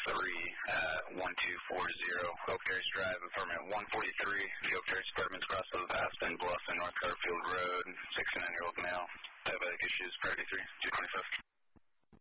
1240 Oak Terrace Drive, apartment 143, Oak Terrace Apartments, Crossville, Aspen, Bluff, and North Garfield Road, 69-year-old male, diabetic issues, priority 3, 225.